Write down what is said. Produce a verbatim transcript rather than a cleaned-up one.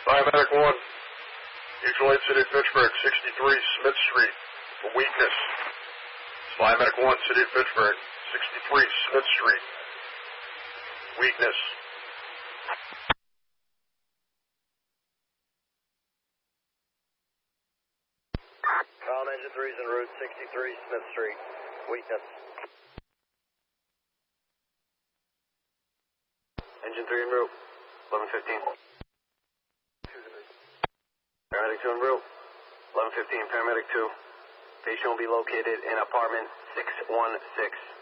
Paramedic one, mutual aid City of Fitchburg, sixty-three Smith Street for weakness. Paramedic one, City of Fitchburg, sixty-three Smith Street, weakness. Column engine three is en route, sixty-three Smith Street, weakness. Engine three en route, eleven fifteen. Paramedic two en route, eleven fifteen, Paramedic two. Patient will be located in apartment six one six.